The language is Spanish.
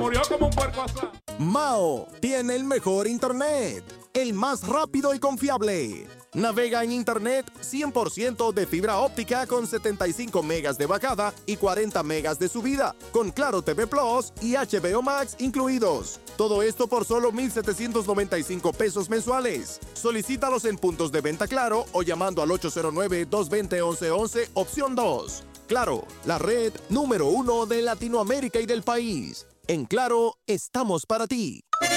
murió como un puerco asado. Mao tiene el mejor internet, el más rápido y confiable. Navega en internet 100% de fibra óptica con 75 megas de bajada y 40 megas de subida, con Claro TV Plus y HBO Max incluidos. Todo esto por solo 1,795 pesos mensuales. Solicítalos en puntos de venta Claro o llamando al 809-220-1111, opción 2. Claro, la red número 1 de Latinoamérica y del país. En Claro, estamos para ti.